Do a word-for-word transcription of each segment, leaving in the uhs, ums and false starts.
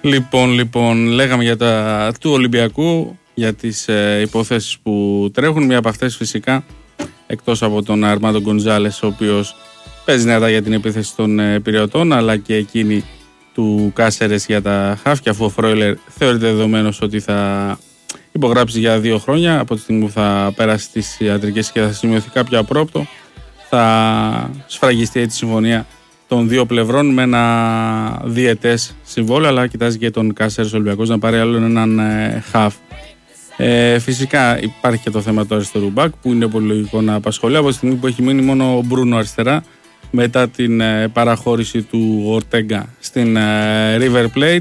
Λοιπόν, λοιπόν, λέγαμε για τα του Ολυμπιακού, για τις ε, υποθέσεις που τρέχουν. Μία από αυτές φυσικά, εκτός από τον Αρμάντο Γκοντζάλες, ο οποίος παίζει νέα για την επίθεση των ε, Πειραιωτών, αλλά και εκείνη του Κάσερες για τα χαφ, αφού ο Φρόιλερ θεωρείται δεδομένος ότι θα υπογράψει για δύο χρόνια, από τη στιγμή που θα περάσει τις ιατρικές και θα σημειωθεί κάποιο απρόπτο, θα σφραγιστεί έτσι η συμφωνία των δύο πλευρών με ένα διετές συμβόλαιο, αλλά κοιτάζει και τον Κάσερες Ολυμπιακός να πάρει άλλον έναν ε, χαφ. Ε, φυσικά υπάρχει και το θέμα του αριστερού μπακ, που είναι πολύ λογικό να απασχολεί από τη στιγμή που έχει μείνει μόνο ο Μπρούνο αριστερά μετά την ε, παραχώρηση του Ορτέγκα στην ε, River Plate.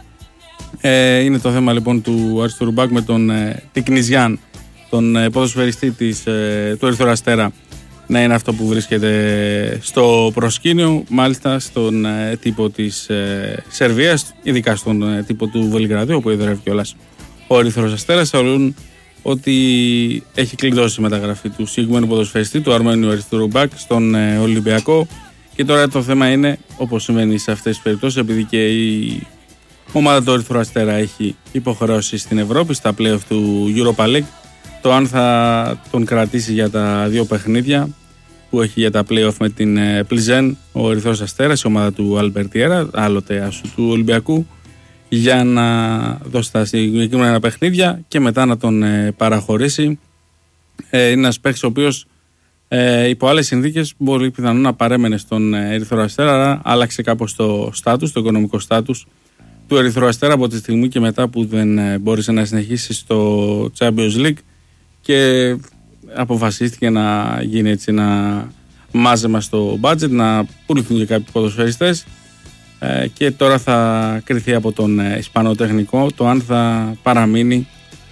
Ε, είναι το θέμα λοιπόν του αριστερού μπακ με τον ε, Τικνιζιάν, τον ε, ποδοσφαιριστή της, ε, του Ερυθρού Αστέρα, να είναι αυτό που βρίσκεται στο προσκήνιο, μάλιστα στον ε, τύπο της ε, Σερβίας, ειδικά στον ε, τύπο του Βελιγραδίου, όπου εδρεύει κιόλας ο Ερυθρός Αστέρας. Θεωρούν ότι έχει κλειδώσει η μεταγραφή του συγκεκριμένου ποδοσφαιριστή, του Αρμένιου αριστερού μπακ, στον ε, Ολυμπιακό. Και τώρα το θέμα είναι, όπως συμβαίνει σε αυτές τις περιπτώσεις, επειδή και η ομάδα του Ερυθρού Αστέρα έχει υποχρεώσει στην Ευρώπη, στα play-off του Europa League, το αν θα τον κρατήσει για τα δύο παιχνίδια που έχει για τα play-off με την Πλιζέν ο Ερυθρός Αστέρας, η ομάδα του Αλμπερτιέρα, άλλοτε άσου του Ολυμπιακού, για να δώσει τα συγκεκριμένα παιχνίδια και μετά να τον παραχωρήσει. Ε, είναι ένας παίκτης ο οποίος ε, υπό άλλες συνθήκες μπορεί πιθανόν να παρέμενε στον Ερυθρό Αστέρα, αλλά άλλαξε κάπως το στάτους, το οικονομικό στάτους του Ερυθρού Αστέρα από τη στιγμή και μετά που δεν μπόρεσε να συνεχίσει στο Champions League και αποφασίστηκε να γίνει έτσι ένα μάζεμα στο budget, να πουληθούν και κάποιοι ποδοσφαιριστές, ε, και τώρα θα κριθεί από τον Ισπανό τεχνικό το αν θα παραμείνει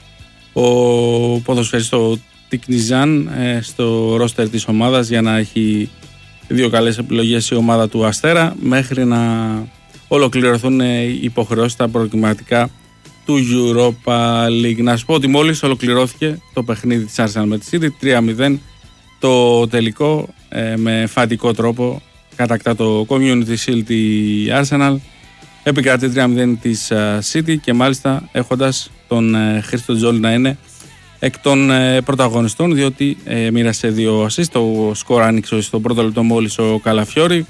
ο ποδοσφαιριστής ο Τικνιζάν ε, στο ρόστερ της ομάδας, για να έχει δύο καλές επιλογές η ομάδα του Αστέρα μέχρι να ολοκληρωθούν οι υποχρεώσεις στα προκριματικά του Europa League. Να σου πω ότι μόλις ολοκληρώθηκε το παιχνίδι της Arsenal με τη City, τρία μηδέν το τελικό, ε, με φατικό τρόπο κατακτά το Community Shield η Arsenal, επικρατεί τρία μηδέν της City και μάλιστα έχοντας τον ε, Χρήστο Τζόλι να είναι εκ των ε, πρωταγωνιστών, διότι ε, μοίρασε δύο assist. Το σκορ άνοιξε στο πρώτο λεπτό μόλις ο Καλαφιόρι,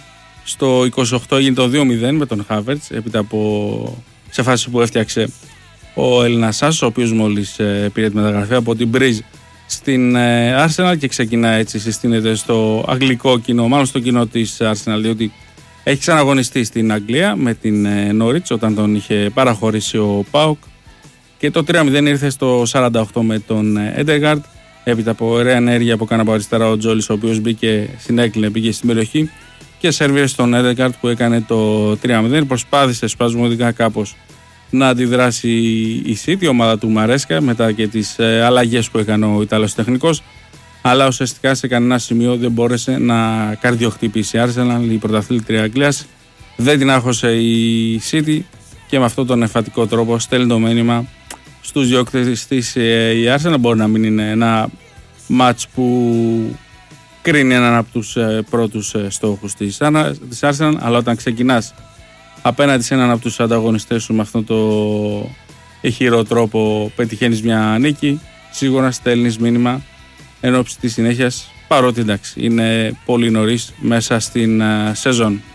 στο είκοσι οκτώ έγινε το δύο μηδέν με τον Χάβερτς, έπειτα από σε φάση που έφτιαξε ο Έλληνας Σάσος, ο οποίος μόλις ε, πήρε τη μεταγραφή από την Μπρίζ στην ε, Arsenal και ξεκινά έτσι, συστήνεται στο αγγλικό κοινό, μάλλον στο κοινό της Arsenal, διότι έχει ξαναγωνιστεί στην Αγγλία με την ε, Norwich όταν τον είχε παραχωρήσει ο Πάουκ, και το τρία μηδέν ήρθε στο σαράντα οκτώ με τον Έντεγκαρντ, έπειτα από ωραία ενέργεια που έκανε από αριστερά ο Τζόλις, ο οποίος μπήκε στην έκλεινε, μπήκε στην περιοχή και σερβίρε στον Έντεγκαρντ που έκανε το τρία μηδέν. Προσπάθησε σπασμωδικά κάπως να αντιδράσει η City, η ομάδα του Μαρέσκα, μετά και τις ε, αλλαγές που έκανε ο Ιταλός τεχνικός, αλλά ουσιαστικά σε κανένα σημείο δεν μπόρεσε να καρδιοχτυπήσει η Arsenal, η πρωταθλήτρια Αγγλίας. Δεν την άχωσε η City και με αυτόν τον εμφατικό τρόπο στέλνει το μήνυμα στους διώκτες της ε, η Arsenal. Μπορεί να μην είναι ένα μάτς που κρίνει έναν από τους ε, πρώτους ε, στόχους της, της Arsenal, αλλά όταν ξεκινάς απέναντι σε έναν από τους ανταγωνιστές σου με αυτόν το ηχηρό τρόπο πετυχαίνεις μια νίκη, σίγουρα στέλνεις μήνυμα εν ώψη της συνέχειας, παρότι εντάξει είναι πολύ νωρίς μέσα στην uh, σεζόν.